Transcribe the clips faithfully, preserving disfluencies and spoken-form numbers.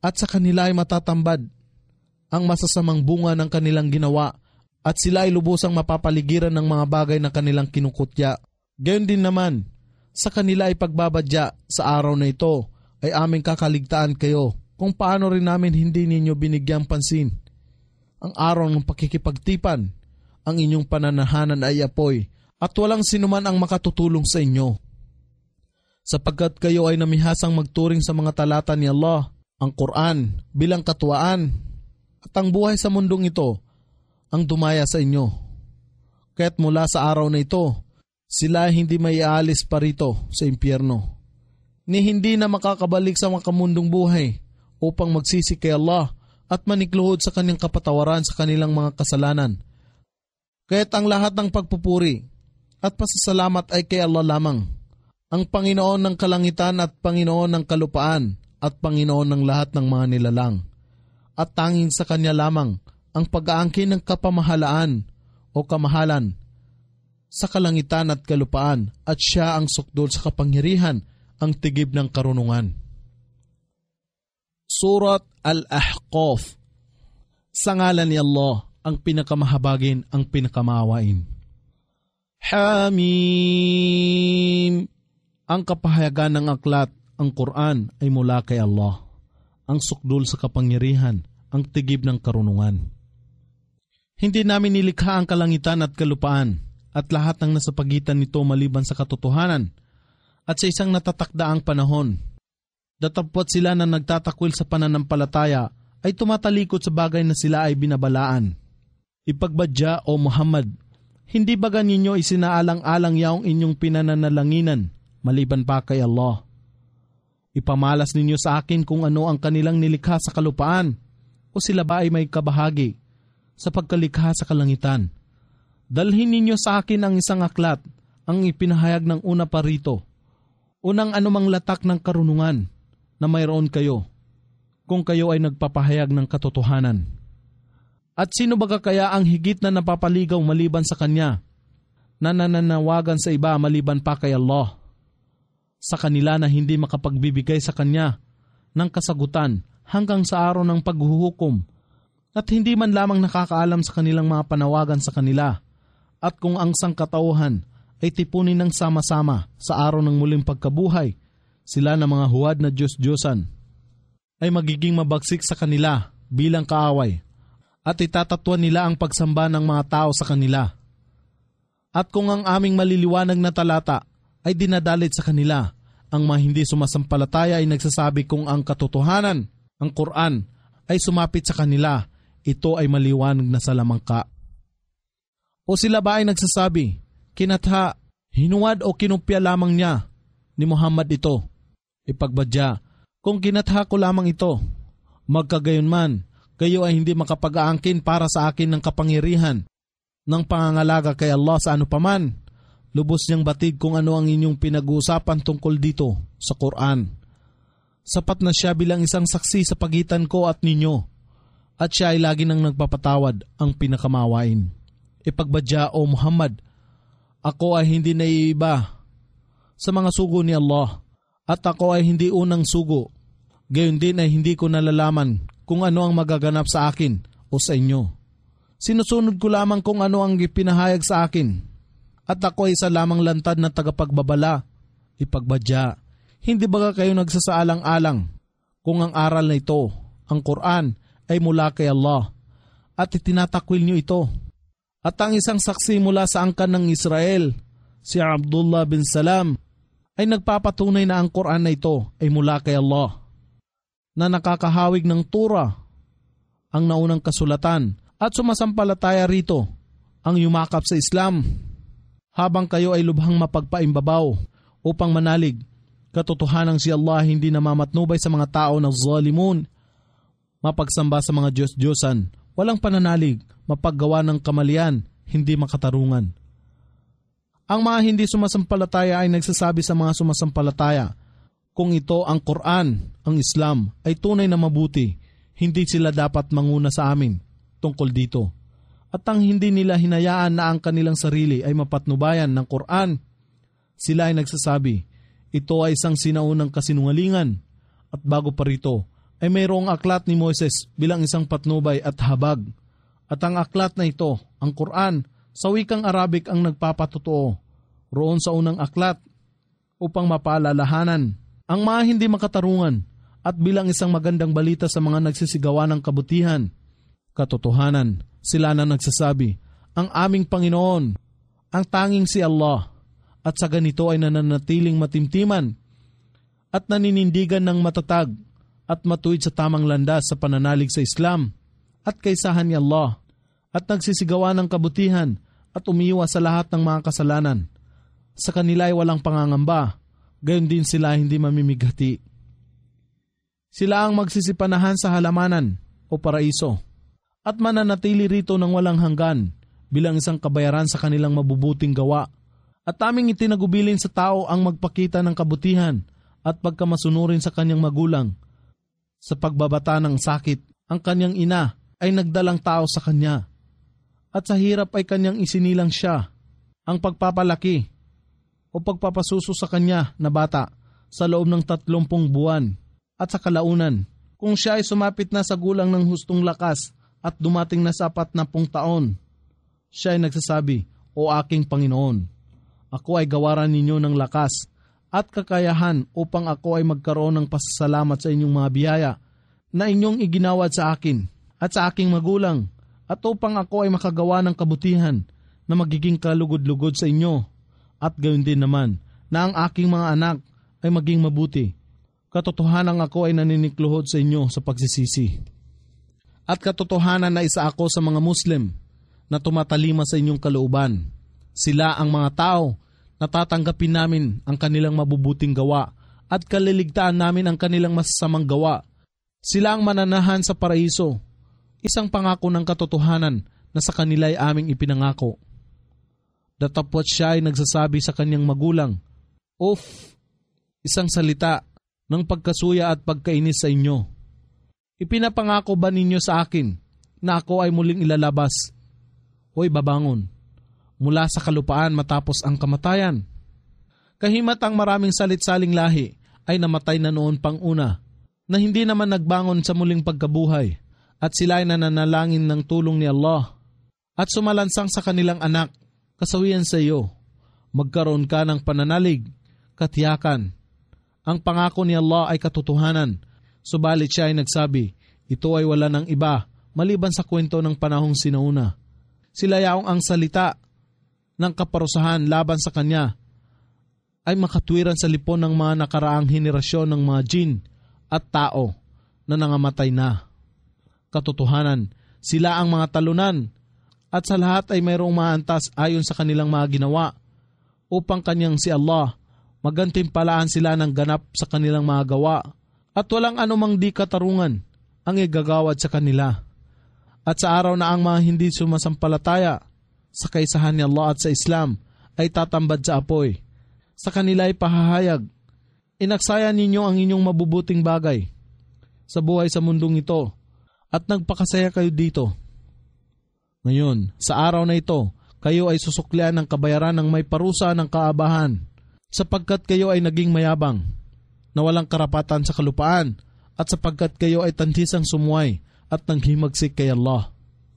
at sa kanila ay matatambad ang masasamang bunga ng kanilang ginawa at sila ay lubusang mapapaligiran ng mga bagay na kanilang kinukutya. Gayon din naman, sa kanila ay pagbabadya sa araw na ito ay aming kakaligtaan kayo kung paano rin namin hindi ninyo binigyang pansin. Ang araw ng pakikipagtipan, ang inyong pananahanan ay apoy at walang sinuman ang makatutulong sa inyo. Sapagkat kayo ay namihasang magturing sa mga talata ni Allah, ang Quran bilang katuwaan at ang buhay sa mundong ito ang dumaya sa inyo. Kaya't mula sa araw na ito, sila hindi maiaalis pa rito sa impyerno, ni hindi na makakabalik sa makamundong buhay upang magsisi kay Allah at manikluhod sa kanyang kapatawaran sa kanilang mga kasalanan. Kaya't ang lahat ng pagpupuri at pasasalamat ay kay Allah lamang, ang Panginoon ng kalangitan at Panginoon ng kalupaan at Panginoon ng lahat ng mga nilalang. At tanging sa Kanya lamang ang pag-aangkin ng kapamahalaan o kamahalan sa kalangitan at kalupaan at Siya ang sukdol sa kapangyarihan, ang tigib ng karunungan. Surat Al-Ahqaf. Sa ngalan ni Allah, ang pinakamahabagin, ang pinakamaawain. Hamim. Ang kapahayagan ng aklat, ang Quran, ay mula kay Allah, ang sukdol sa kapangyarihan, ang tigib ng karunungan. Hindi namin nilikha ang kalangitan at kalupaan at lahat ng nasa pagitan nito maliban sa katotohanan at sa isang natatakdaang panahon. Datapwat sila na nagtatakwil sa pananampalataya ay tumatalikod sa bagay na sila ay binabalaan. Ipagbadya o Muhammad, hindi baga ninyo isinaalang-alang yaong inyong pinananalanginan maliban pa kay Allah? Ipamalas ninyo sa akin kung ano ang kanilang nilikha sa kalupaan o sila ba ay may kabahagi sa pagkalikha sa kalangitan. Dalhin ninyo sa akin ang isang aklat, ang ipinahayag ng una pa rito, unang anumang latak ng karunungan na mayroon kayo, kung kayo ay nagpapahayag ng katotohanan. At sino baga kaya ang higit na napapaligaw maliban sa Kanya, na nananawagan sa iba maliban pa kay Allah? Sa kanila na hindi makapagbibigay sa Kanya ng kasagutan hanggang sa araw ng paghuhukom at hindi man lamang nakakaalam sa kanilang mga panawagan sa kanila, at kung ang sangkatauhan ay tipunin ng sama-sama sa araw ng muling pagkabuhay, sila na mga huwad na Diyos-Diyosan ay magiging mabagsik sa kanila bilang kaaway at itatatuan nila ang pagsamba ng mga tao sa kanila. At kung ang aming maliliwanag na talata ay dinadalit sa kanila, ang mga hindi sumasampalataya ay nagsasabi kung ang katotohanan, ang Quran, ay sumapit sa kanila, ito ay maliwanag na salamangka. O sila ba ay nagsasabi, kinatha, hinuwad o kinupya lamang niya ni Muhammad ito? Ipagbadya, kung kinatha ko lamang ito, magkagayon man, kayo ay hindi makapag-aangkin para sa akin ng kapangyarihan ng pangangalaga kay Allah sa ano paman. Lubos niyang batid kung ano ang inyong pinag-uusapan tungkol dito sa Quran. Sapat na siya bilang isang saksi sa pagitan ko at ninyo, at siya ay lagi nang nagpapatawad, ang pinakamawain. Ipagbadya o Muhammad, ako ay hindi naiiba sa mga sugo ni Allah, at ako ay hindi unang sugo. Gayon din ay hindi ko nalalaman kung ano ang magaganap sa akin o sa inyo. Sinusunod ko lamang kung ano ang ipinahayag sa akin. At ako ay isa lamang lantad na tagapagbabala. Ipagbadya, hindi ba kayo nagsasaalang-alang kung ang aral na ito, ang Quran, ay mula kay Allah at itinatakwil niyo ito? At ang isang saksi mula sa angkan ng Israel, si Abdullah bin Salam, ay nagpapatunay na ang Quran na ito ay mula kay Allah, na nakakahawig ng Tura, ang naunang kasulatan, at sumasampalataya rito ang yumakap sa Islam. Habang kayo ay lubhang mapagpaimbabaw upang manalig, katotohanan si Allah hindi namamatnubay sa mga tao na zalimun, mapagsamba sa mga Diyos-Diyosan, walang pananalig, mapaggawa ng kamalian, hindi makatarungan. Ang mga hindi sumasampalataya ay nagsasabi sa mga sumasampalataya, kung ito ang Quran, ang Islam, ay tunay na mabuti, hindi sila dapat manguna sa amin tungkol dito. At ang hindi nila hinayaan na ang kanilang sarili ay mapatnubayan ng Quran, sila ay nagsasabi, ito ay isang sinaunang kasinungalingan, at bago pa rito, ay mayroong aklat ni Moises bilang isang patnubay at habag. At ang aklat na ito, ang Quran, sa wikang Arabic ang nagpapatotoo roon sa unang aklat upang mapaalalahanan ang mga hindi makatarungan at bilang isang magandang balita sa mga nagsisigawa ng kabutihan. Katotohanan, sila na nagsasabi, ang aming Panginoon, ang tanging si Allah, at sa ganito ay nananatiling matimtiman at naninindigan ng matatag at matuwid sa tamang landas sa pananalig sa Islam at kaisahan ni Allah at nagsisigawa ng kabutihan at umiiwas sa lahat ng mga kasalanan. Sa kanila ay walang pangangamba, gayon din sila hindi mamimighati. Sila ang magsisipanahan sa halamanan o paraiso at mananatili rito ng walang hanggan bilang isang kabayaran sa kanilang mabubuting gawa. At aming itinagubilin sa tao ang magpakita ng kabutihan at pagkamasunurin sa kanyang magulang. Sa pagbabata ng sakit, ang kanyang ina ay nagdalang tao sa kanya. At sa hirap ay kanyang isinilang siya. Ang pagpapalaki o pagpapasuso sa kanya na bata sa loob ng tatlumpung buwan. At sa kalaunan, kung siya ay sumapit na sa gulang ng hustong lakas at dumating na sa apat na pung taon, siya ay nagsasabi, O aking Panginoon, ako ay gawaran ninyo ng lakas at kakayahan upang ako ay magkaroon ng pasasalamat sa inyong mga biyaya na inyong iginawad sa akin at sa aking magulang at upang ako ay makagawa ng kabutihan na magiging kalugod-lugod sa inyo at gayon din naman na ang aking mga anak ay maging mabuti. Katotohanan ako ay naninikluhod sa inyo sa pagsisisi. At katotohanan na isa ako sa mga Muslim na tumatalima sa inyong kalooban. Sila ang mga tao na tatanggapin namin ang kanilang mabubuting gawa at kaliligtaan namin ang kanilang masasamang gawa. Sila ang mananahan sa paraiso, isang pangako ng katotohanan na sa kanila ay aming ipinangako. Datapwat siya ay nagsasabi sa kanyang magulang, Of, isang salita ng pagkasuya at pagkainis sa inyo. Ipinapangako ba ninyo sa akin na ako ay muling ilalabas? Hoy babangon, mula sa kalupaan matapos ang kamatayan. Kahimat ang maraming salit-saling lahi ay namatay na noon pang una, na hindi naman nagbangon sa muling pagkabuhay, at sila ay nananalangin ng tulong ni Allah, at sumalansang sa kanilang anak, kasawian sa iyo, magkaroon ka ng pananalig, katiyakan. Ang pangako ni Allah ay katotohanan, subalit siya ay nagsabi, ito ay wala ng iba, maliban sa kwento ng panahong sinauna. Sila yaong ang salita ng kaparusahan laban sa kanya ay makatwiran sa lipon ng mga nakaraang henerasyon ng mga jin at tao na nangamatay na. Katotohanan, sila ang mga talunan at sa lahat ay mayroong maantas ayon sa kanilang mga ginawa upang kanyang si Allah magantimpalaan sila ng ganap sa kanilang mga gawa at walang anumang di katarungan ang igagawad sa kanila. At sa araw na ang mga hindi sumasampalataya sa kaisahan ni Allah at sa Islam ay tatambad sa apoy, sa kanila ay pahahayag, inaksaya ninyo ang inyong mabubuting bagay sa buhay sa mundong ito at nagpakasaya kayo dito. Ngayon, sa araw na ito, kayo ay susuklian ng kabayaran ng may parusa ng kaabahan sapagkat kayo ay naging mayabang na walang karapatan sa kalupaan at sapagkat kayo ay tantisang sumuway at nanghimagsik kay Allah.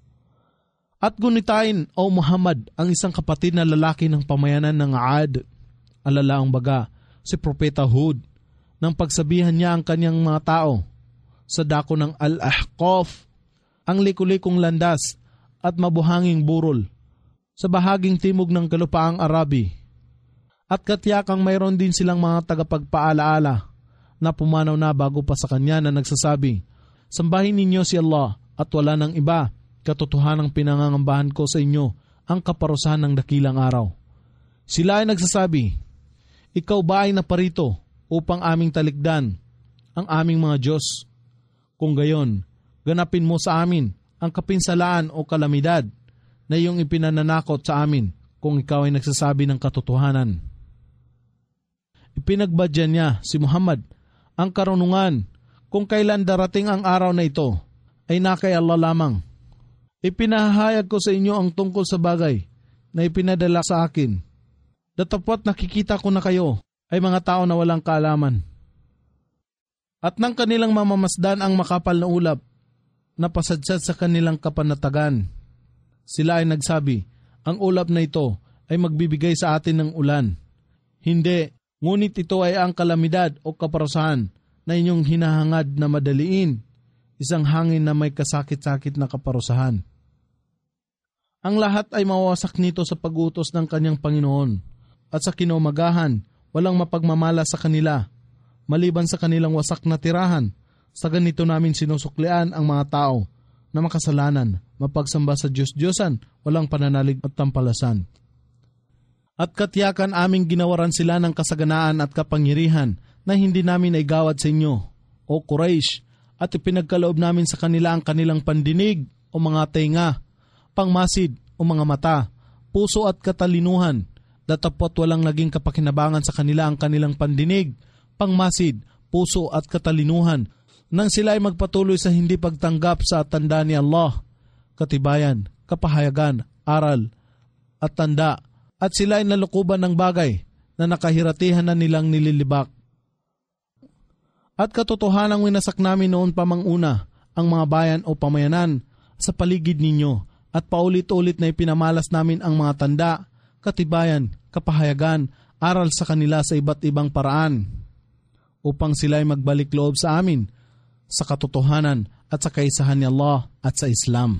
At gunitain, O Muhammad, ang isang kapatid na lalaki ng pamayanan ng Aad, alalaang baga, si Propeta Hud, nang pagsabihan niya ang kanyang mga tao sa dako ng Al-Ahqaf, ang likulikong landas at mabuhanging burol sa bahaging timog ng kalupaang Arabi. At katiyakang mayroon din silang mga tagapagpaalaala na pumanaw na bago pa sa kanya na nagsasabi, Sambahin ninyo si Allah at wala ng iba, katotohanang pinangangambahan ko sa inyo ang kaparusahan ng dakilang araw. Sila ay nagsasabi, Ikaw ba ay naparito upang aming talikdan ang aming mga Diyos? Kung gayon, ganapin mo sa amin ang kapinsalaan o kalamidad na iyong ipinananakot sa amin kung ikaw ay nagsasabi ng katotohanan. Ipinagbadyan niya si Muhammad ang karunungan kung kailan darating ang araw na ito ay nakay Allah lamang. Ipinahayag ko sa inyo ang tungkol sa bagay na ipinadala sa akin. Datapwat nakikita ko na kayo ay mga tao na walang kaalaman. At nang kanilang mamamasdan ang makapal na ulap na pasadsad sa kanilang kapanatagan, sila ay nagsabi, ang ulap na ito ay magbibigay sa atin ng ulan. Hindi, ngunit ito ay ang kalamidad o kaparusahan na inyong hinahangad na madaliin, isang hangin na may kasakit-sakit na kaparusahan. Ang lahat ay mawawasak nito sa pag-utos ng kanyang Panginoon, at sa kinaumagahan, walang mapagmamala sa kanila, maliban sa kanilang wasak na tirahan. Sa ganito namin sinusuklian ang mga tao na makasalanan, mapagsamba sa Diyos-Diyosan, walang pananalig at tampalasan. At katiyakan aming ginawaran sila ng kasaganaan at kapangyarihan na hindi namin ay gawad sa inyo, o Quraysh, at ipinagkaloob namin sa kanila ang kanilang pandinig o mga tenga, pangmasid o mga mata, puso at katalinuhan, datapot walang naging kapakinabangan sa kanila ang kanilang pandinig, pangmasid, puso at katalinuhan, nang sila ay magpatuloy sa hindi pagtanggap sa tanda ni Allah, katibayan, kapahayagan, aral, at tanda, at sila ay nalukuban ng bagay na nakahiratihan na nilang nililibak. At katotohanang winasak namin noon pa manguna ang mga bayan o pamayanan sa paligid ninyo, at paulit-ulit na ipinamalas namin ang mga tanda, katibayan, kapahayagan, aral sa kanila sa iba't ibang paraan, upang sila ay magbalik loob sa amin, sa katotohanan at sa kaisahan ni Allah at sa Islam.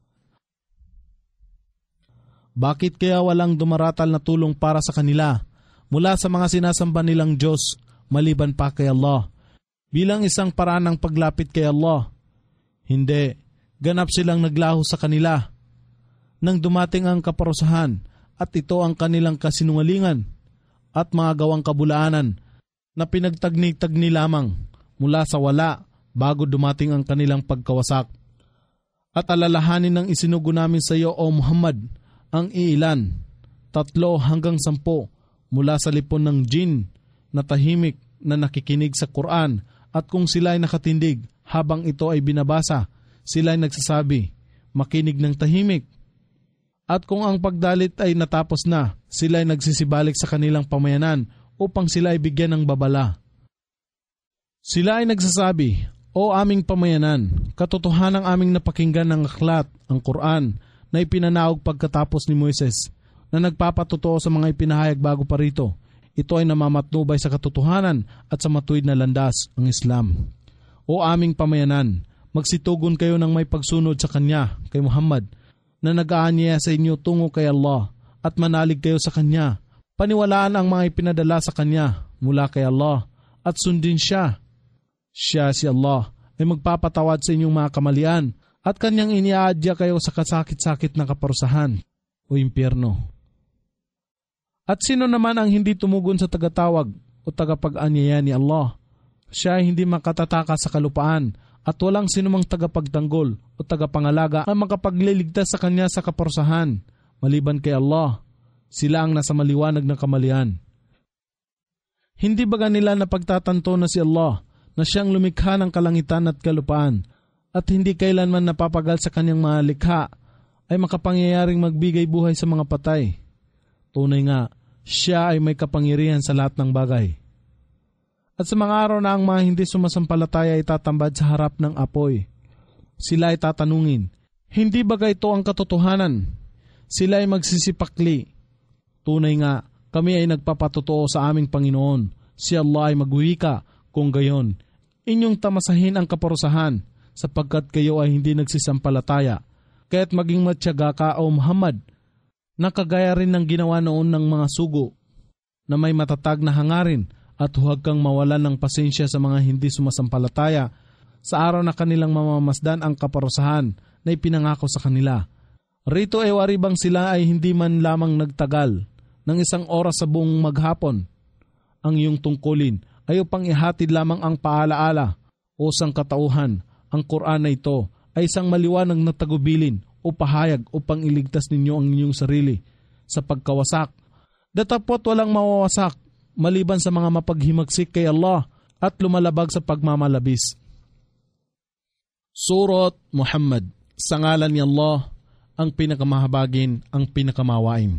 Bakit kaya walang dumaratal na tulong para sa kanila mula sa mga sinasamba nilang Diyos maliban pa kay Allah, bilang isang paraan ng paglapit kay Allah? Hindi, ganap silang naglaho sa kanila nang dumating ang kaparusahan, at ito ang kanilang kasinungalingan at mga gawang kabulaanan na pinagtagni-tagni lamang mula sa wala bago dumating ang kanilang pagkawasak. At alalahanin ng isinugo namin sa iyo, O Muhammad, ang iilan, tatlo hanggang sampo mula sa lipon ng jin na tahimik na nakikinig sa Quran, at kung sila ay nakatindig habang ito ay binabasa, sila ay nagsasabi, makinig ng tahimik. At kung ang pagdalit ay natapos na, sila ay nagsisibalik sa kanilang pamayanan upang sila ay bigyan ng babala. Sila ay nagsasabi, O aming pamayanan, katotohanan ang aming napakinggan ng aklat, ang Quran, na ipinanaog pagkatapos ni Moises, na nagpapatotoo sa mga ipinahayag bago pa rito. Ito ay namamatnubay sa katotohanan at sa matuwid na landas, ang Islam. O aming pamayanan, magsitugon kayo ng may pagsunod sa Kanya, kay Muhammad, na nag-aanyaya sa inyo tungo kay Allah, at manalig kayo sa Kanya. Paniwalaan ang mga ipinadala sa Kanya mula kay Allah, at sundin siya. Siya, si Allah, ay magpapatawad sa inyong mga kamalian, at Kanyang iniaadya kayo sa kasakit-sakit na kaparusahan o impyerno. At sino naman ang hindi tumugon sa tagatawag o tagapag-anyaya ni Allah? Siya ay hindi makatataka sa kalupaan, at walang sinumang tagapagtanggol o tagapangalaga ang makapagliligtas sa Kanya sa kaparusahan, maliban kay Allah. Sila ang nasa maliwanag ng kamalian. Hindi ba nila napagtatanto na si Allah, na siyang lumikha ng kalangitan at kalupaan, at hindi kailanman napapagal sa kanyang mga likha, ay makapangyayaring magbigay buhay sa mga patay? Tunay nga, siya ay may kapangyarihan sa lahat ng bagay. At sa mga araw na ang mga hindi sumasampalataya ay tatambad sa harap ng apoy, sila ay tatanungin, hindi ba ito ang katotohanan? Sila ay magsisipakli. Tunay nga, kami ay nagpapatotoo sa aming Panginoon. Si Allah ay magwika, kung gayon, inyong tamasahin ang kaparusahan, sapagkat kayo ay hindi nagsisampalataya. Kaya't maging matyaga ka, O Muhammad, na kagaya rin ng ginawa noon ng mga sugo, na may matatag na hangarin, at huwag kang mawalan ng pasensya sa mga hindi sumasampalataya sa araw na kanilang mamamasdan ang kaparusahan na ipinangako sa kanila. Rito ay wari bang sila ay hindi man lamang nagtagal ng isang oras sa buong maghapon? Ang iyong tungkulin ay upang ihatid lamang ang paalaala o sangkatauhan. Ang Quran na ito ay isang maliwanag na tagubilin o pahayag upang iligtas ninyo ang inyong sarili sa pagkawasak. Datapot walang mawawasak maliban sa mga mapaghimagsik kay Allah at lumalabag sa pagmamalabis. Surat Muhammad, sa ngalan ni Allah, ang pinakamahabagin, ang pinakamawain.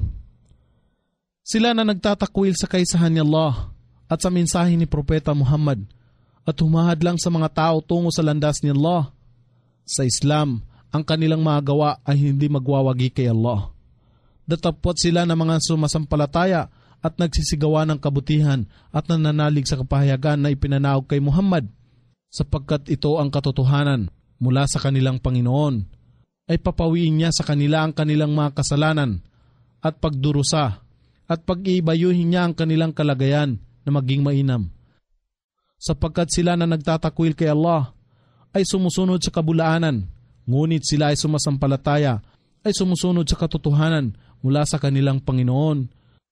Sila na nagtatakwil sa kaisahan ni Allah at sa mensahe ni Propeta Muhammad at humahadlang sa mga tao tungo sa landas ni Allah. Sa Islam, ang kanilang mga gawa ay hindi magwawagi kay Allah. Datapwat sila ng mga sumasampalataya at nagsisigawa ng kabutihan at nananalig sa kapahayagan na ipinanaog kay Muhammad, sapagkat ito ang katotohanan mula sa kanilang Panginoon, ay papawiin niya sa kanila ang kanilang mga kasalanan at pagdurusa, at pag-iibayuhin niya ang kanilang kalagayan na maging mainam. Sapagkat sila na nagtatakwil kay Allah ay sumusunod sa kabulaanan, ngunit sila ay sumasampalataya ay sumusunod sa katotohanan mula sa kanilang Panginoon.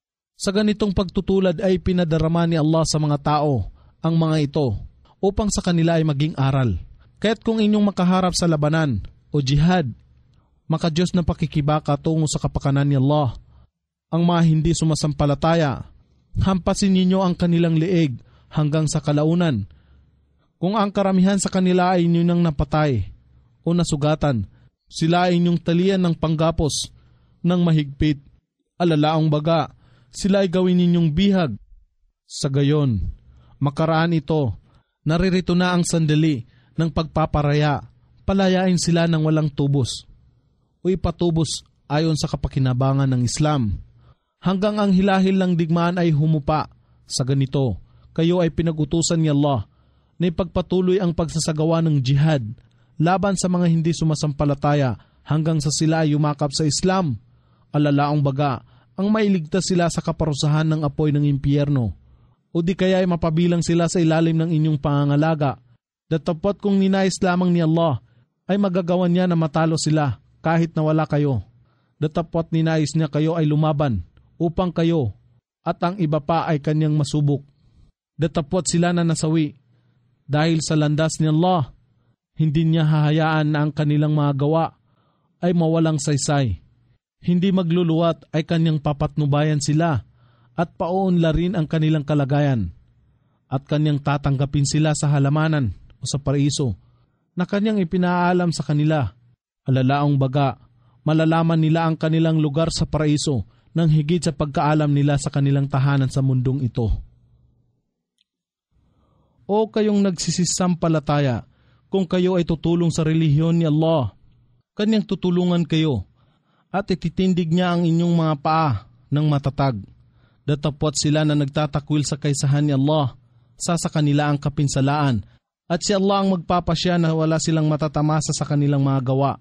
Sa ganitong pagtutulad ay pinadarama ni Allah sa mga tao ang mga ito upang sa kanila ay maging aral. Kaya't kung inyong makaharap sa labanan o jihad, makadiyos na pakikibaka tungo sa kapakanan ni Allah, ang mga hindi sumasampalataya, hampasin ninyo ang kanilang liig hanggang sa kalaunan. Kung ang karamihan sa kanila ay inyong napatay o nasugatan, sila ay inyong talian ng panggapos ng mahigpit. Alalaong baga, sila ay gawin ninyong bihag. Sa gayon, makaraan ito, naririto na ang sandali ng pagpaparaya, palayain sila ng walang tubos o ipatubos ayon sa kapakinabangan ng Islam, hanggang ang hilahil ng digmaan ay humupa. Sa ganito, kayo ay pinag-utusan ni Allah na ipagpatuloy ang pagsasagawa ng jihad laban sa mga hindi sumasampalataya hanggang sa sila ay yumakap sa Islam. Alalaong baga, ang mailigtas sila sa kaparusahan ng apoy ng impyerno, o di kaya ay mapabilang sila sa ilalim ng inyong pangangalaga. Datapot kung ninais lamang ni Allah, ay magagawan niya na matalo sila kahit na wala kayo. Datapot ninais niya kayo ay lumaban upang kayo at ang iba pa ay kanyang masubok. Datapot sila na nasawi dahil sa landas ni Allah, hindi niya hahayaan na ang kanilang mga gawa ay mawalang saysay. Hindi magluluwat ay kanyang papatnubayan sila at paunlarin ang kanilang kalagayan, at kanyang tatanggapin sila sa halamanan o sa paraiso na kanyang ipinaalam sa kanila. Alalaong baga, malalaman nila ang kanilang lugar sa paraiso nang higit sa pagkaalam nila sa kanilang tahanan sa mundong ito. O kayong nagsisisampalataya, kung kayo ay tutulong sa relihiyon ni Allah, kanyang tutulungan kayo at ititindig niya ang inyong mga paa ng matatag. Datapwat sila na nagtatakwil sa kaisahan ni Allah, sa sa kanila ang kapinsalaan, at si Allah ang magpapasya na wala silang matatamasa sa kanilang mga gawa.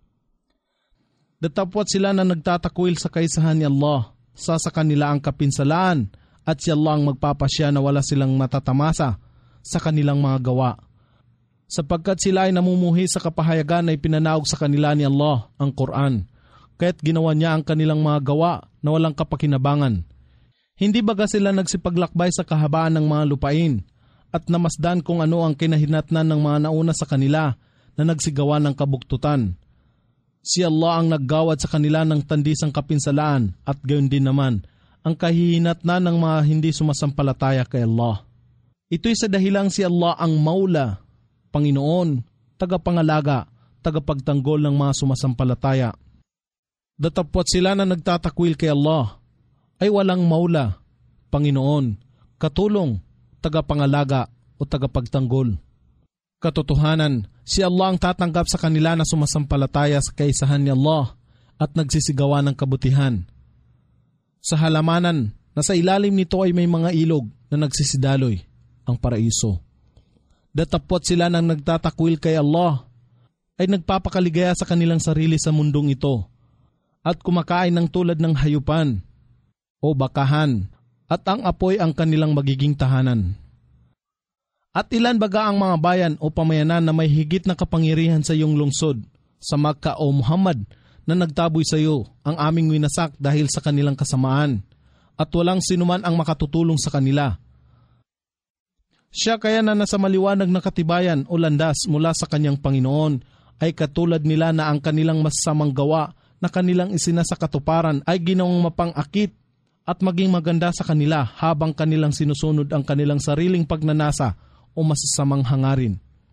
Datapwat sila na nagtatakwil sa kaisahan ni Allah, sa sa kanila ang kapinsalaan, at si Allah ang magpapasya na wala silang matatamasa sa kanilang mga gawa. Sapagkat sila ay namumuhi sa kapahayagan na ipinanaog sa kanila ni Allah, ang Quran, kaya't ginawa niya ang kanilang mga gawa na walang kapakinabangan. Hindi baga sila nagsipaglakbay sa kahabaan ng mga lupain at namasdan kung ano ang kinahinatnan ng mga nauna sa kanila na nagsigawa ng kabuktutan. Si Allah ang naggawad sa kanila ng tandisang kapinsalaan at gayon din naman ang kahihinatnan ng mga hindi sumasampalataya kay Allah. Ito'y sa dahilang si Allah ang Maula, Panginoon, tagapangalaga, tagapagtanggol ng mga sumasampalataya. Datapwat sila na nagtatakwil kay Allah ay walang Maula, Panginoon, katulong, tagapangalaga o tagapagtanggol. Katotohanan, si Allah ang tatanggap sa kanila na sumasampalataya sa kaisahan ni Allah at nagsisigawa ng kabutihan. Sa halamanan na sa ilalim nito ay may mga ilog na nagsisidaloy, ang paraiso. Datapwat sila nang nagtatakwil kay Allah ay nagpapakaligaya sa kanilang sarili sa mundong ito at kumakain ng tulad ng hayupan o bakahan, at ang apoy ang kanilang magiging tahanan. At ilan baga ang mga bayan o pamayanan na may higit na kapangyarihan sa iyong lungsod, sa Makkah o Muhammad, na nagtaboy sa iyo ang aming winasak dahil sa kanilang kasamaan, at walang sinuman ang makatutulong sa kanila. Siya kaya na nasa maliwanag na katibayan o landas mula sa kanyang Panginoon ay katulad nila na ang kanilang masasamang gawa na kanilang isinasakatuparan ay ginawang mapang-akit at maging maganda sa kanila habang kanilang sinusunod ang kanilang sariling pagnanasa o masasamang hangarin.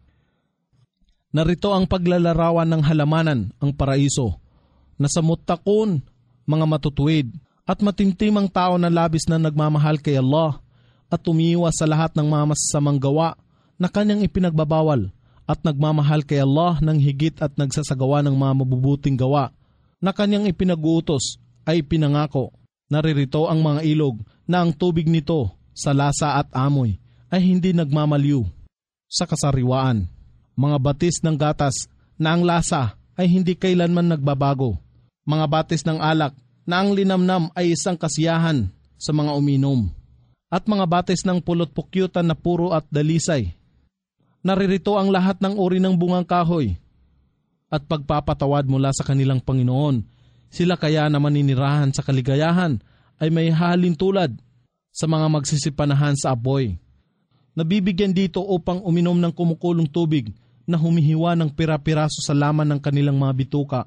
Narito ang paglalarawan ng halamanan, ang paraiso, na sa muttaqun, mga matutuwid, at matintimang tao na labis na nagmamahal kay Allah at umiiwas sa lahat ng mga masasamang gawa na kanyang ipinagbabawal at nagmamahal kay Allah ng higit at nagsasagawa ng mga mabubuting gawa na kanyang ipinag-uutos ay pinangako. Naririto ang mga ilog na ang tubig nito sa lasa at amoy ay hindi nagmamaliw sa kasariwaan. Mga batis ng gatas na ang lasa ay hindi kailanman nagbabago. Mga batis ng alak na ang linamnam ay isang kasiyahan sa mga uminom. At mga batis ng pulot-pukyutan na puro at dalisay. Naririto ang lahat ng uri ng bungang kahoy at pagpapatawad mula sa kanilang Panginoon. Sila kaya na maninirahan sa kaligayahan ay may halin tulad sa mga magsisipanahan sa apoy. Nabibigyan dito upang uminom ng kumukulong tubig na humihiwa ng pira-piraso sa laman ng kanilang mga bituka.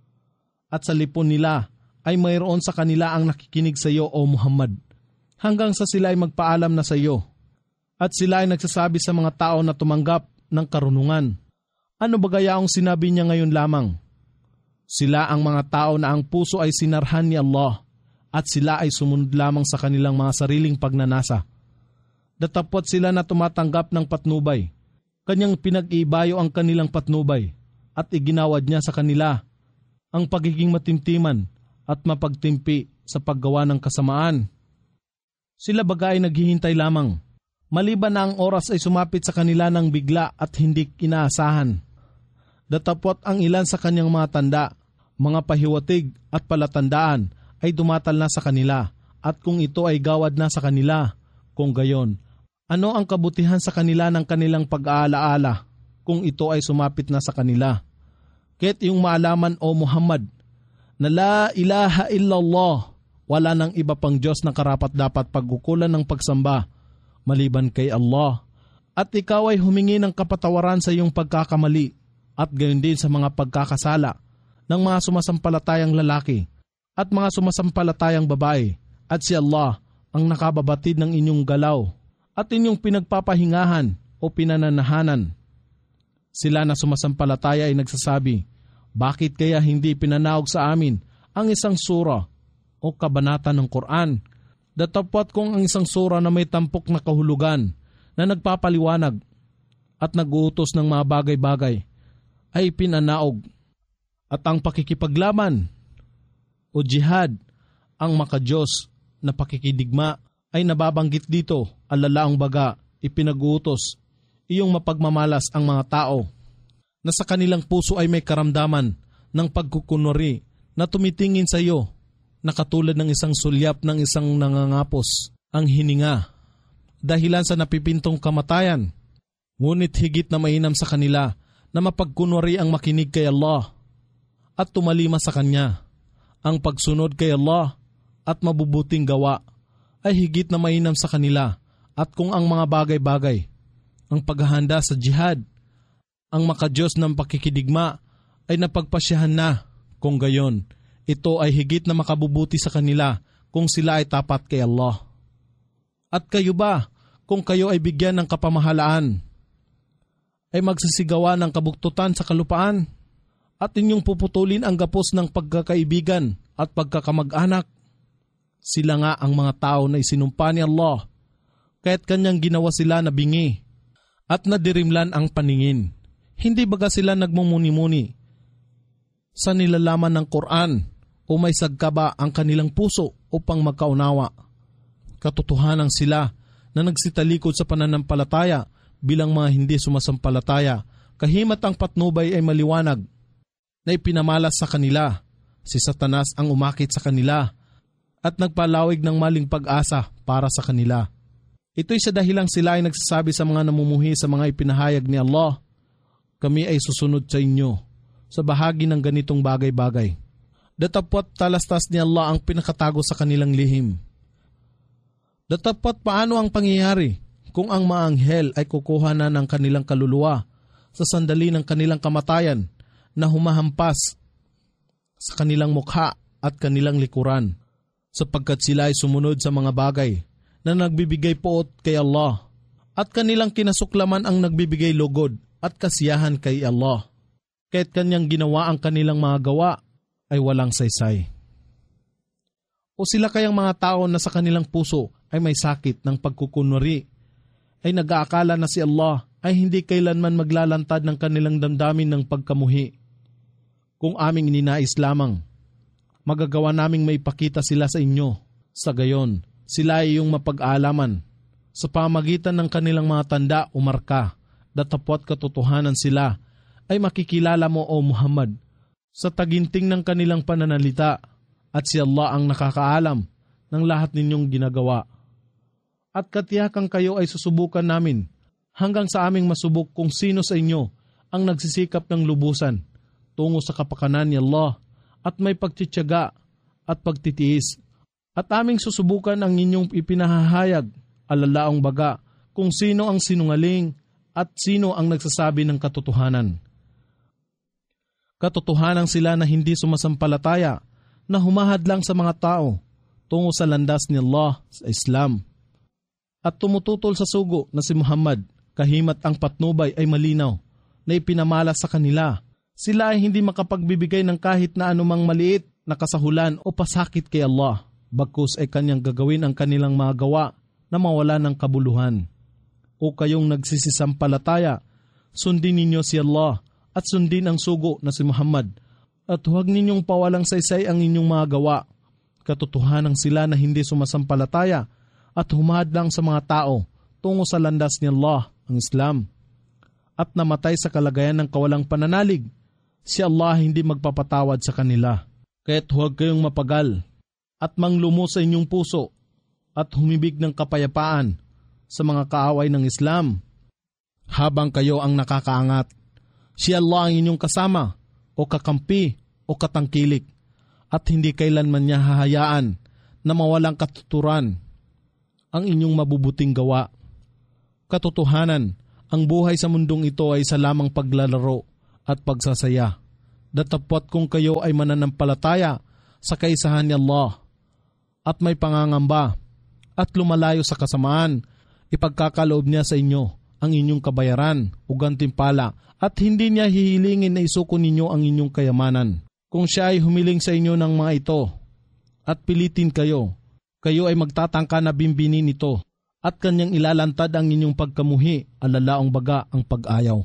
At sa lipon nila ay mayroon sa kanila ang nakikinig sa iyo, O Muhammad, hanggang sa sila ay magpaalam na sa iyo. At sila ay nagsasabi sa mga tao na tumanggap ng karunungan. Ano ba gayaong sinabi niya ngayon lamang? Sila ang mga tao na ang puso ay sinarhan ni Allah at sila ay sumunod lamang sa kanilang mga sariling pagnanasa. Datapot sila na tumatanggap ng patnubay. Kanyang pinag-iibayo ang kanilang patnubay at iginawad niya sa kanila ang pagiging matimtiman at mapagtimpi sa paggawa ng kasamaan. Sila bagay naghihintay lamang, maliban na ang oras ay sumapit sa kanila ng bigla at hindi inaasahan. Datapot ang ilan sa kanyang mga tanda, mga pahiwatig at palatandaan ay dumatal na sa kanila, at kung ito ay gawad na sa kanila, kung gayon, ano ang kabutihan sa kanila ng kanilang pag-aalaala kung ito ay sumapit na sa kanila? Kaya't iyong maalaman, O Muhammad, na la ilaha illallah, wala nang iba pang Diyos na karapat-dapat pagkukulan ng pagsamba maliban kay Allah. At ikaw ay humingi ng kapatawaran sa iyong pagkakamali at gayon din sa mga pagkakasala ng mga sumasampalatayang lalaki at mga sumasampalatayang babae, at si Allah ang nakababatid ng inyong galaw at inyong pinagpapahingahan o pinananahanan. Sila na sumasampalataya ay nagsasabi, bakit kaya hindi pinanaog sa amin ang isang sura o kabanata ng Quran? Datapwat kung ang isang sura na may tampok na kahulugan na nagpapaliwanag at nag-uutos ng mga bagay-bagay ay pinanaog. At ang pakikipaglaban o jihad, ang makadiyos na pakikidigma ay nababanggit dito, alalaang baga, ipinag-uutos, iyong mapagmamalas ang mga tao na sa kanilang puso ay may karamdaman ng pagkukunwari na tumitingin sa iyo na katulad ng isang sulyap ng isang nangangapos ang hininga dahilan sa napipintong kamatayan. Ngunit higit na mainam sa kanila na mapagkunwari ang makinig kay Allah at tumalima sa Kanya. Ang pagsunod kay Allah at mabubuting gawa ay higit na mainam sa kanila, at kung ang mga bagay-bagay, ang paghahanda sa jihad, ang makadiyos ng pakikidigma ay napagpasyahan na, kung gayon, ito ay higit na makabubuti sa kanila kung sila ay tapat kay Allah. At kayo ba, kung kayo ay bigyan ng kapamahalaan, ay magsisigawa ng kabuktutan sa kalupaan at inyong puputulin ang gapos ng pagkakaibigan at pagkakamag-anak? Sila nga ang mga tao na isinumpa ni Allah, kaya't kanyang ginawa sila na bingi at nadirimlan ang paningin. Hindi baga sila nagmumuni-muni sa nilalaman ng Quran o may sagkaba ang kanilang puso upang magkaunawa? Katotohanan sila na nagsitalikod sa pananampalataya bilang mga hindi sumasampalataya, kahimat ang patnubay ay maliwanag na ipinamalas sa kanila. Si Satanas ang umakit sa kanila at nagpalawig ng maling pag-asa para sa kanila. Ito'y sa dahilang sila ay nagsasabi sa mga namumuhi sa mga ipinahayag ni Allah, kami ay susunod sa inyo sa bahagi ng ganitong bagay-bagay. Datapwat talastas ni Allah ang pinakatago sa kanilang lihim. Datapwat paano ang pangyayari kung ang mga anghel ay kukuha na ng kanilang kaluluwa sa sandali ng kanilang kamatayan na humahampas sa kanilang mukha at kanilang likuran, sapagkat sila ay sumunod sa mga bagay na nagbibigay poot kay Allah at kanilang kinasuklaman ang nagbibigay lugod at kasiyahan kay Allah. Kaya't kanyang ginawa ang kanilang mga gawa ay walang saysay. O sila kayang mga tao na sa kanilang puso ay may sakit ng pagkukunwari ay nag-aakala na si Allah ay hindi kailanman maglalantad ng kanilang damdamin ng pagkamuhi. Kung aming ininais lamang, magagawa naming maipakita sila sa inyo. Sa gayon, sila ay iyong mapag-aalaman. Sa pamagitan ng kanilang mga tanda o marka, datapwat katotohanan sila ay makikilala mo o Muhammad sa taginting ng kanilang pananalita, at si Allah ang nakakaalam ng lahat ninyong ginagawa. At katiyakang kayo ay susubukan namin hanggang sa aming masubok kung sino sa inyo ang nagsisikap ng lubusan tungo sa kapakanan ni Allah at may pagtitiyaga at pagtitiis. At aming susubukan ang inyong ipinahahayag, alalaong baga, kung sino ang sinungaling at sino ang nagsasabi ng katotohanan. Katotohanan sila na hindi sumasampalataya, na humahadlang sa mga tao tungo sa landas ni Allah sa Islam. At tumututol sa sugo na si Muhammad, kahimat ang patnubay ay malinaw na ipinamala sa kanila. Sila ay hindi makapagbibigay ng kahit na anumang maliit na kasahulan o pasakit kay Allah, bagkus ay kanyang gagawin ang kanilang mga gawa na mawala ng kabuluhan. O kayong nagsisisampalataya, sundin ninyo si Allah at sundin ang sugo na si Muhammad, at huwag ninyong pawalang saysay ang inyong mga gawa. Katotohanan sila na hindi sumasampalataya at humahadlang sa mga tao tungo sa landas ni Allah, ang Islam, at namatay sa kalagayan ng kawalang pananalig. Si Allah hindi magpapatawad sa kanila. Kaya't huwag kayong mapagal at manglumo sa inyong puso at humibig ng kapayapaan sa mga kaaway ng Islam habang kayo ang nakakaangat. Si Allah ang inyong kasama o kakampi o katangkilik, at hindi kailanman niya hahayaan na mawalang katuturan ang inyong mabubuting gawa. Katotohanan, ang buhay sa mundong ito ay sa lamang paglalaro at pagsasaya. Datapwat kung kayo ay mananampalataya sa kaisahan ni Allah at may pangangamba at lumalayo sa kasamaan, ipagkakaloob niya sa inyo ang inyong kabayaran o gantimpala, at hindi niya hihilingin na isuko ninyo ang inyong kayamanan. Kung siya ay humiling sa inyo ng mga ito at pilitin kayo, kayo ay magtatangka na bimbinin ito at kanyang ilalantad ang inyong pagkamuhi, alalaong baga ang pag-ayaw.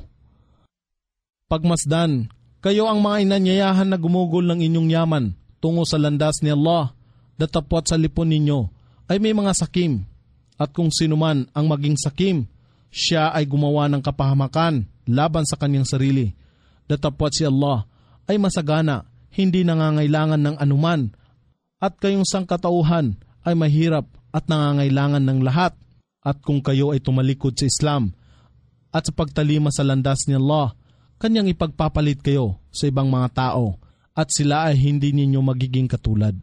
Pagmasdan, kayo ang mga inanyayahan na gumugol ng inyong yaman tungo sa landas ni Allah, datapwat sa lipon ninyo ay may mga sakim, at kung sinuman ang maging sakim, siya ay gumawa ng kapahamakan laban sa kanyang sarili. Datapwat si Allah ay masagana, hindi nangangailangan ng anuman, at kayong sangkatauhan ay mahirap at nangangailangan ng lahat. At kung kayo ay tumalikod sa Islam at sa pagtalima sa landas ni Allah, kanyang ipagpapalit kayo sa ibang mga tao, at sila ay hindi ninyo magiging katulad.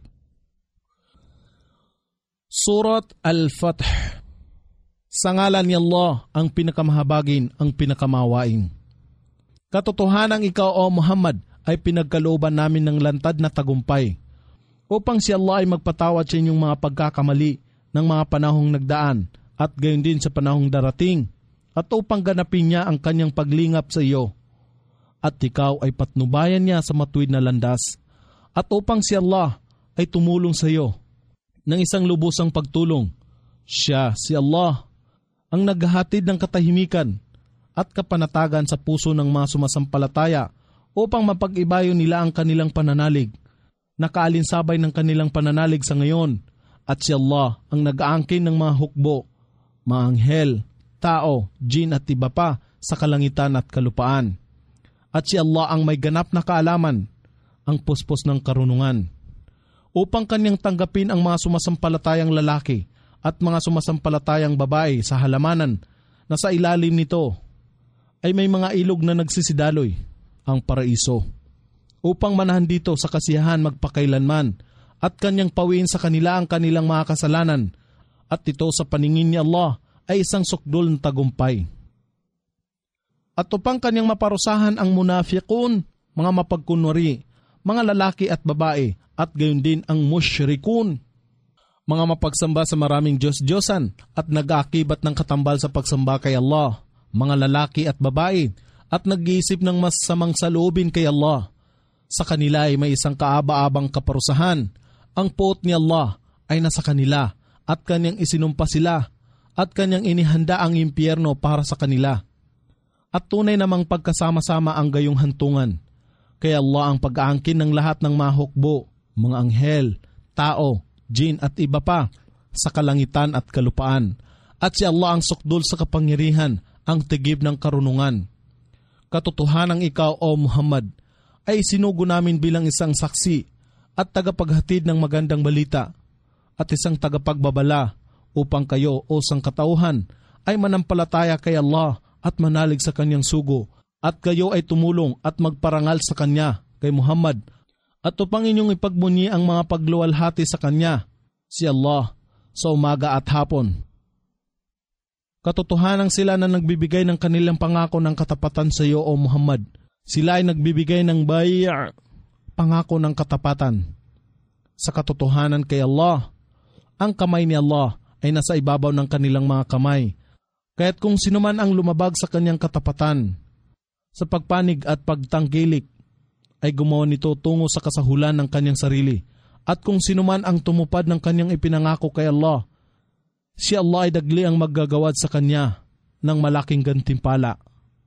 Surat Al-Fath. Sa ngalan ni Allah, ang pinakamahabagin, ang pinakamawain. Katotohanang ikaw, o Muhammad, ay pinagkalooban namin ng lantad na tagumpay, upang si Allah ay magpatawad sa inyong mga pagkakamali ng mga panahong nagdaan, at gayon din sa panahong darating, at upang ganapin niya ang kanyang paglingap sa iyo, at ikaw ay patnubayan niya sa matuwid na landas, at upang si Allah ay tumulong sa iyo ng isang lubusang pagtulong. Siya, si Allah, ang naghahatid ng katahimikan at kapanatagan sa puso ng mga sumasampalataya upang mapag-ibayo nila ang kanilang pananalig, nakaalinsabay ng kanilang pananalig sa ngayon. At si Allah ang nag-aangkin ng mga hukbo, mga anghel, tao, jin at iba pa sa kalangitan at kalupaan. At si Allah ang may ganap na kaalaman, ang puspos ng karunungan, upang kanyang tanggapin ang mga sumasampalatayang lalaki at mga sumasampalatayang babae sa halamanan na sa ilalim nito ay may mga ilog na nagsisidaloy, ang paraiso, upang manahan dito sa kasiyahan magpakailanman, at kanyang pawiin sa kanila ang kanilang mga kasalanan, at ito sa paningin ni Allah ay isang sukdol ng tagumpay. At upang kanyang maparusahan ang munafiqun, mga mapagkunwari, mga lalaki at babae, at gayon din ang musyrikun, mga mapagsamba sa maraming Diyos-Diyosan at nag-aakibat ng katambal sa pagsamba kay Allah, mga lalaki at babae, at nag-iisip ng masamang saloobin kay Allah. Sa kanila ay may isang kaaba-abang kaparusahan. Ang puot ni Allah ay nasa kanila, at kanyang isinumpa sila, at kanyang inihanda ang impyerno para sa kanila. At tunay namang pagkasama-sama ang gayong hantungan. Kaya Allah ang pag-aangkin ng lahat ng mga hukbo, mga anghel, tao, jin at iba pa sa kalangitan at kalupaan. At si Allah ang sukdul sa kapangyarihan, ang tigib ng karunungan. Katotohanang ikaw, O Muhammad, ay sinugo namin bilang isang saksi at tagapaghatid ng magandang balita at isang tagapagbabala upang kayo o sangkatauhan ay manampalataya kay Allah at manalig sa kanyang sugo, at kayo ay tumulong at magparangal sa kanya, kay Muhammad, at upang inyong ipagmuni ang mga pagluwalhati sa kanya, si Allah, sa umaga at hapon. Katotohanan sila na nagbibigay ng kanilang pangako ng katapatan sa iyo, O Muhammad. Sila ay nagbibigay ng bay', pangako ng katapatan. Sa katotohanan kay Allah, ang kamay ni Allah ay nasa ibabaw ng kanilang mga kamay. Kaya't kung sino man ang lumabag sa kanyang katapatan, sa pagpanig at pagtangkilik, ay gumawa nito tungo sa kasahulan ng kanyang sarili. At kung sino man ang tumupad ng kanyang ipinangako kay Allah, si Allah ay dagli ang maggagawad sa kanya ng malaking gantimpala.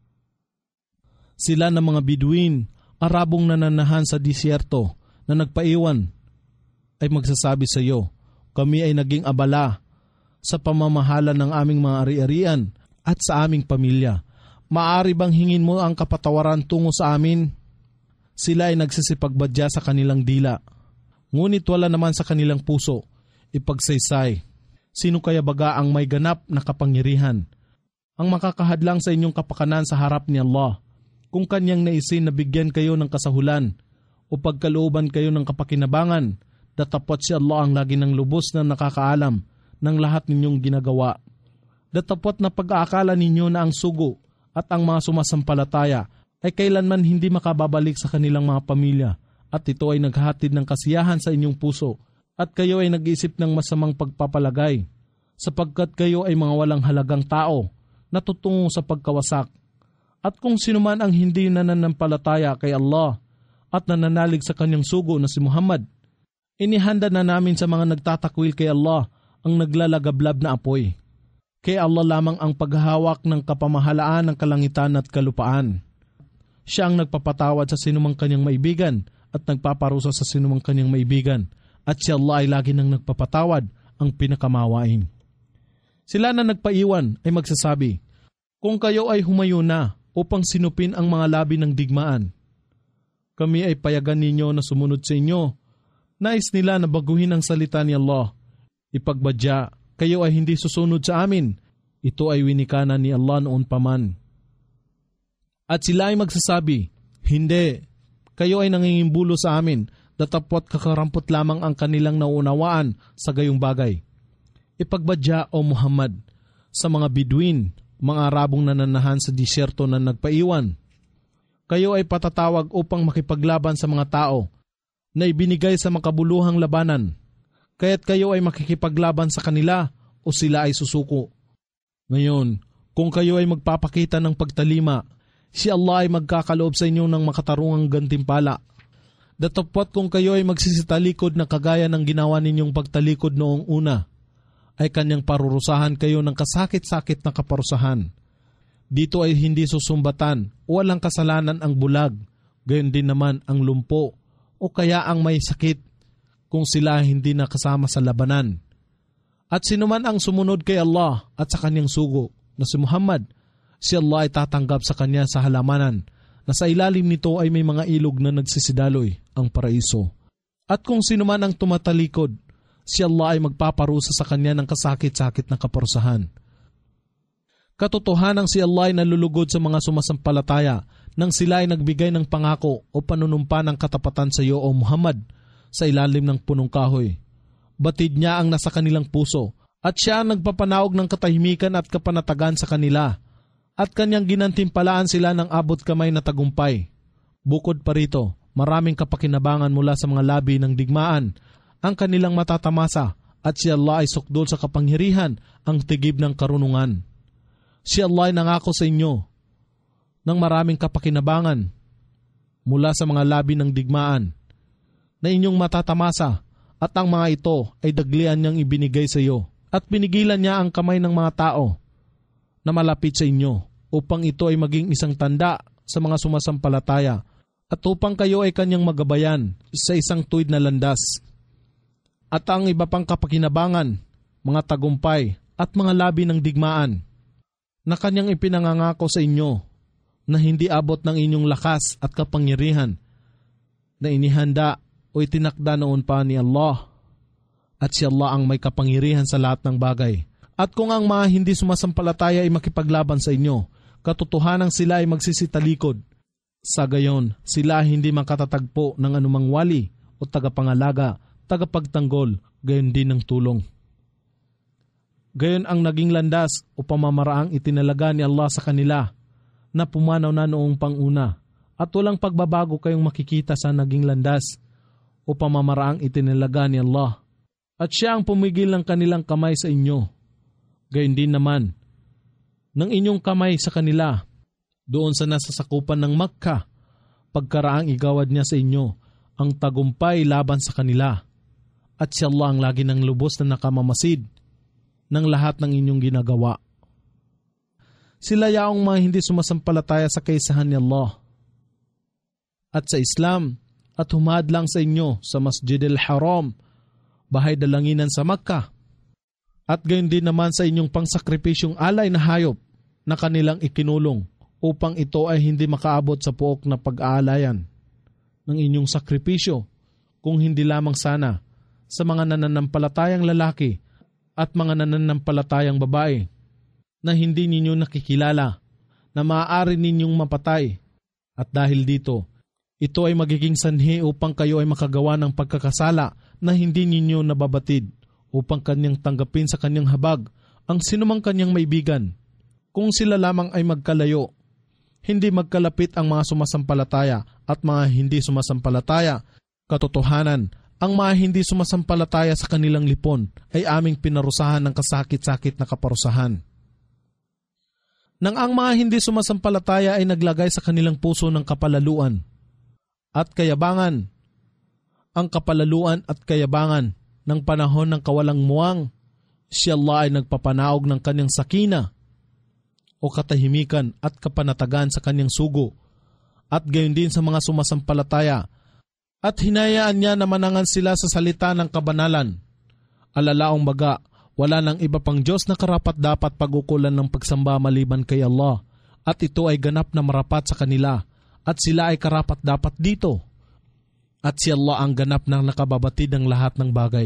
Sila ng mga Biduin, Arabong nananahan sa disyerto na nagpaiwan, ay magsasabi sa iyo, kami ay naging abala sa pamamahala ng aming mga ari-arian at sa aming pamilya. Maaari bang hingin mo ang kapatawaran tungo sa amin? Sila ay nagsisipagbadya sa kanilang dila, ngunit wala naman sa kanilang puso ipagsaysay. Sino kaya baga ang may ganap na kapangyarihan, ang makakahadlang sa inyong kapakanan sa harap ni Allah, kung kanyang naisin na bigyan kayo ng kasahulan o pagkalooban kayo ng kapakinabangan, datapot si Allah ang lagi ng lubos na nakakaalam ng lahat ninyong ginagawa. Datapot na pag-aakala ninyo na ang sugo at ang mga sumasampalataya ay kailanman hindi makababalik sa kanilang mga pamilya, at ito ay naghahatid ng kasiyahan sa inyong puso, at kayo ay nag-isip ng masamang pagpapalagay, sapagkat kayo ay mga walang halagang tao na tutungo sa pagkawasak. At kung sino man ang hindi nananampalataya kay Allah at nananalig sa kanyang sugo na si Muhammad, inihanda na namin sa mga nagtatakwil kay Allah ang naglalagablab na apoy. Kay Allah lamang ang paghahawak ng kapamahalaan ng kalangitan at kalupaan. Siya ang nagpapatawad sa sinumang kanyang maibigan at nagpaparusa sa sinumang kanyang maibigan, at si Allah ay lagi nang nagpapatawad, ang pinakamawain. Sila na nagpaiwan ay magsasabi, kung kayo ay humayo na upang sinupin ang mga labi ng digmaan, kami ay payagan ninyo na sumunod sa inyo. Nais nila na baguhin ang salita ni Allah. Ipagbadya, kayo ay hindi susunod sa amin. Ito ay winikanan ni Allah noon paman. At sila ay magsasabi, hindi, kayo ay nangingimbulo sa amin, datapot kakarampot lamang ang kanilang naunawaan sa gayong bagay. Ipagbadya, O Muhammad, sa mga Biduin, mga Arabong nananahan sa disyerto na nagpaiwan, kayo ay patatawag upang makipaglaban sa mga tao na ibinigay sa makabuluhang labanan, kaya't kayo ay makikipaglaban sa kanila o sila ay susuko. Ngayon, kung kayo ay magpapakita ng pagtalima, si Allah ay magkakaloob sa inyo ng makatarungang gantimpala. Datapot kung kayo ay magsisitalikod na kagaya ng ginawa ninyong pagtalikod noong una, ay kanyang parurusahan kayo ng kasakit-sakit na kaparusahan. Dito ay hindi susumbatan o walang kasalanan ang bulag, gayon din naman ang lumpo o kaya ang may sakit kung sila hindi nakasama sa labanan. At sino man ang sumunod kay Allah at sa kanyang sugo na si Muhammad, si Allah ay tatanggap sa kanya sa halamanan na sa ilalim nito ay may mga ilog na nagsisidaloy, ang paraiso. At kung sino man ang tumatalikod, si Allah ay magpaparusa sa kanya ng kasakit-sakit na kaparusahan. Katotohanang si Allah ay nalulugod sa mga sumasampalataya nang sila ay nagbigay ng pangako o panunumpa ng katapatan sa iyo, O Muhammad, sa ilalim ng punong kahoy. Batid niya ang nasa kanilang puso, at siya ang nagpapanaog ng katahimikan at kapanatagan sa kanila, at kanyang ginantimpalaan sila ng abot kamay na tagumpay. Bukod pa rito, maraming kapakinabangan mula sa mga labi ng digmaan ang kanilang matatamasa, at si Allah ay sukdol sa kapangyarihan, ang tigib ng karunungan. Si Allah ay nangako sa inyo ng maraming kapakinabangan mula sa mga labi ng digmaan na inyong matatamasa, at ang mga ito ay daglian niyang ibinigay sa iyo, At pinigilan niya ang kamay ng mga tao na malapit sa inyo upang ito ay maging isang tanda sa mga sumasampalataya at upang kayo ay kanyang magabayan sa isang tuwid na landas. At ang iba pang kapakinabangan, mga tagumpay at mga labi ng digmaan na kanyang ipinangangako sa inyo na hindi abot ng inyong lakas at kapangyarihan na inihanda o itinakda noon pa ni Allah. At si Allah ang may kapangyarihan sa lahat ng bagay. At kung ang mga hindi sumasampalataya ay makipaglaban sa inyo, katotohanan sila ay magsisitalikod. Sa gayon, sila hindi makatatagpo ng anumang wali o tagapangalaga, tagapagtanggol, gayon din ng tulong. Gayon ang naging landas o pamamaraang itinalaga ni Allah sa kanila na pumanaw na noong panguna at walang pagbabago kayong makikita sa naging landas o pamamaraang itinalaga ni Allah. At siya ang pumigil ng kanilang kamay sa inyo. Gayon din naman ng inyong kamay sa kanila doon sa nasasakupan ng Makkah pagkaraang igawad niya sa inyo ang tagumpay laban sa kanila. At si Allah ang lagi ng lubos na nakamamasid ng lahat ng inyong ginagawa. Sila yaong mga hindi sumasampalataya sa kaisahan ni Allah at sa Islam at humadlang sa inyo sa Masjid al-Haram, bahay dalanginan sa Makkah, at gayon din naman sa inyong pangsakripisyong alay na hayop na kanilang ikinulong upang ito ay hindi makaabot sa puok na pag-aalayan ng inyong sakripisyo kung hindi lamang sana sa mga nananampalatayang lalaki at mga nananampalatayang babae na hindi ninyo nakikilala na maaari ninyong mapatay. At dahil dito, ito ay magiging sanhi upang kayo ay makagawa ng pagkakasala na hindi ninyo nababatid upang kanyang tanggapin sa kanyang habag ang sinumang kanyang maibigan. Kung sila lamang ay magkalayo, hindi magkalapit ang mga sumasampalataya at mga hindi sumasampalataya. Katotohanan, ang mga hindi sumasampalataya sa kanilang lipon ay aming pinarusahan ng kasakit-sakit na kaparusahan. Nang ang mga hindi sumasampalataya ay naglagay sa kanilang puso ng kapalaluan at kayabangan, ang kapalaluan at kayabangan ng panahon ng kawalang muwang, si Allah ay nagpapanaog ng kanyang sakina o katahimikan at kapanatagan sa kanyang sugo at gayon din sa mga sumasampalataya at hinayaan niya na manangan sila sa salita ng kabanalan. Alalaong baga, wala nang iba pang Diyos na karapat dapat pagukulan ng pagsamba maliban kay Allah at ito ay ganap na marapat sa kanila at sila ay karapat dapat dito. At si Allah ang ganap na nakababatid ng lahat ng bagay.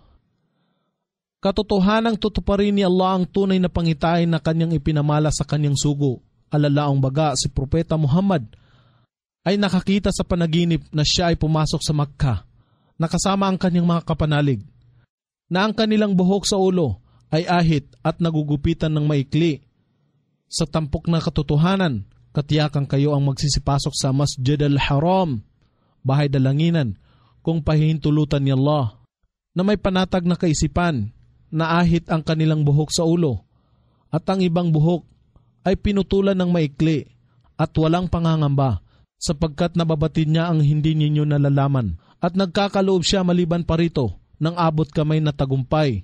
Katotohanang tutuparin ni Allah ang tunay na pangitain na kanyang ipinamala sa kanyang sugo. Alalaong baga si Propeta Muhammad ay nakakita sa panaginip na siya ay pumasok sa Makkah, nakasama ang kanyang mga kapanalig, na ang kanilang buhok sa ulo ay ahit at nagugupitan ng maikli. Sa tampok na katotohanan, katiyakan kayo ang magsisipasok sa Masjid al-Haram, bahay dalanginan, kung pahihintulutan ni Allah, na may panatag na kaisipan, na ahit ang kanilang buhok sa ulo, at ang ibang buhok ay pinutulan ng maikli, at walang pangangamba, sapagkat nababatid niya ang hindi ninyo nalalaman, at nagkakaloob siya maliban pa rito, ng abot kamay na tagumpay.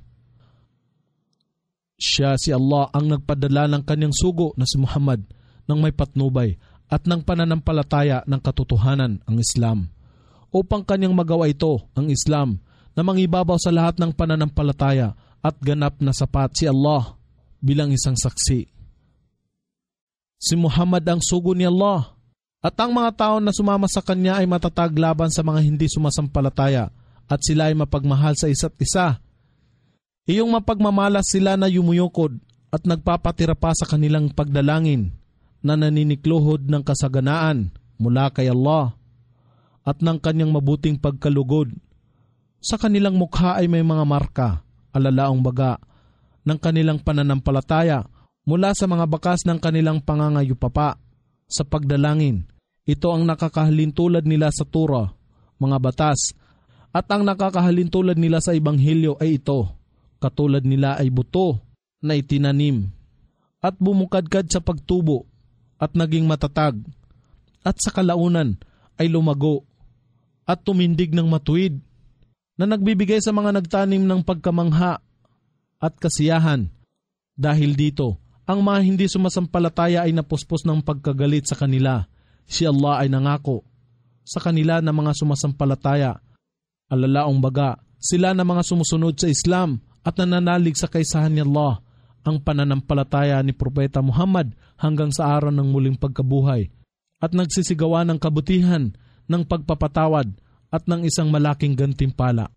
Siya si Allah ang nagpadala ng kanyang sugo na si Muhammad ng may patnubay at ng pananampalataya ng katotohanan, ang Islam, upang kanyang magawa ito, ang Islam, na mangibabaw sa lahat ng pananampalataya at ganap na sapat si Allah bilang isang saksi. Si Muhammad ang sugo ni Allah at ang mga tao na sumama sa kanya ay matatag laban sa mga hindi sumasampalataya at sila ay mapagmahal sa isa't isa. Iyong mapagmamalas sila na yumuyukod at nagpapatira pa sa kanilang pagdalangin na naninikluhod ng kasaganaan mula kay Allah at ng kanyang mabuting pagkalugod. Sa kanilang mukha ay may mga marka, alalaong baga, ng kanilang pananampalataya mula sa mga bakas ng kanilang pangangayupapa sa pagdalangin. Ito ang nakakahalintulad nila sa Torah, mga batas, at ang nakakahalintulad nila sa Ebanghelyo ay ito, katulad nila ay buto na itinanim at bumukadkad sa pagtubo at naging matatag at sa kalaunan ay lumago at tumindig ng matuwid na nagbibigay sa mga nagtanim ng pagkamangha at kasiyahan. Dahil dito, ang mga hindi sumasampalataya ay napuspos ng pagkagalit sa kanila. Si Allah ay nangako sa kanila na mga sumasampalataya. Alalaong baga, sila na mga sumusunod sa Islam at nananalig sa kaisahan ni Allah, ang pananampalataya ni Propeta Muhammad hanggang sa araw ng muling pagkabuhay, at nagsisigawa ng kabutihan, ng pagpapatawad at ng isang malaking gantimpala.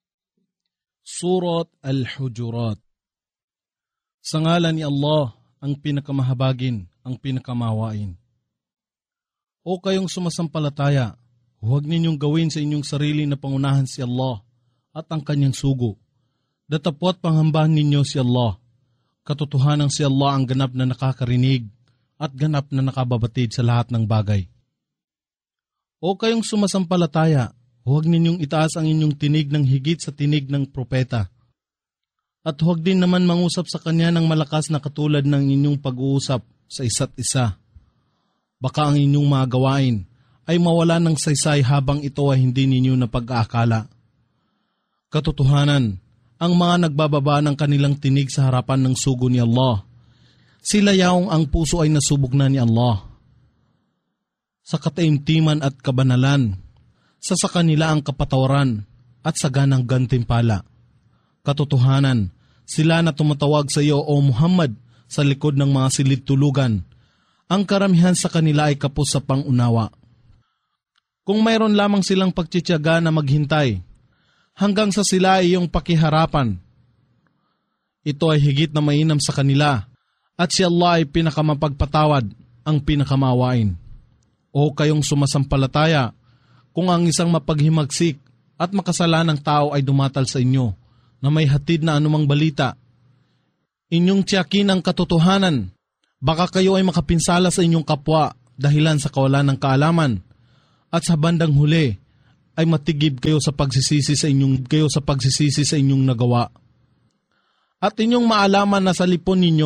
Surat Al-Hujurat. Sa ngalan ni Allah, ang pinakamahabagin, ang pinakamawain. O kayong sumasampalataya, huwag ninyong gawin sa inyong sarili na pangunahan si Allah at ang kanyang sugo. Datapwat panghambahan ninyo si Allah. Katotohanan si Allah ang ganap na nakakarinig at ganap na nakababatid sa lahat ng bagay. O kayong sumasampalataya, huwag ninyong itaas ang inyong tinig ng higit sa tinig ng propeta. At huwag din naman mangusap sa kanya ng malakas na katulad ng inyong pag-uusap sa isa't isa. Baka ang inyong mga gawain ay mawala ng saysay habang ito ay hindi ninyo napag-aakala. Katotohanan, ang mga nagbababa ng kanilang tinig sa harapan ng sugo ni Allah, sila yaong ang puso ay nasubok na ni Allah. Sa kataimtiman at kabanalan, sa sa kanila ang kapatawaran at saganang gantimpala. Katotohanan, sila na tumatawag sa iyo o Muhammad sa likod ng mga silid tulugan, ang karamihan sa kanila ay kapos sa pangunawa. Kung mayroon lamang silang pagtsitsaga na maghintay, hanggang sa sila ay iyong pakiharapan, ito ay higit na mainam sa kanila, at si Allah ay pinakamapagpatawad, ang pinakamawain. O kayong sumasampalataya, kung ang isang mapaghimagsik at makasalanang tao ay dumatal sa inyo, na may hatid na anumang balita, inyong tiyakin ang katotohanan, baka kayo ay makapinsala sa inyong kapwa dahilan sa kawalan ng kaalaman, at sa bandang huli ay matigib kayo sa pagsisisi sa inyong kayo sa pagsisisi sa inyong nagawa. At inyong maalaman na sa lipon ninyo